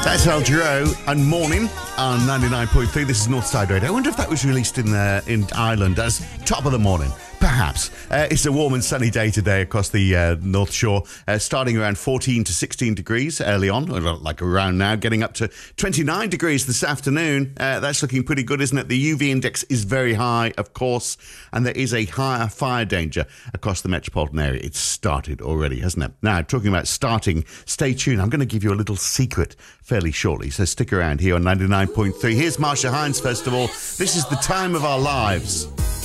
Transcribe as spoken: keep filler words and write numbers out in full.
That's Al Jarreau and Morning on ninety-nine point three. This is Northside Radio. I wonder if that was released in uh, in Ireland as Top of the Morning. Perhaps. Uh, it's a warm and sunny day today across the uh, North Shore, uh, starting around fourteen to sixteen degrees early on, or like around now, getting up to twenty-nine degrees this afternoon. Uh, that's looking pretty good, isn't it? The U V index is very high, of course, and there is a higher fire danger across the metropolitan area. It's started already, hasn't it? Now, talking about starting, stay tuned. I'm going to give you a little secret fairly shortly, so stick around here on ninety-nine point three. Here's Marsha Hines, first of all. This is The Time of Our Lives.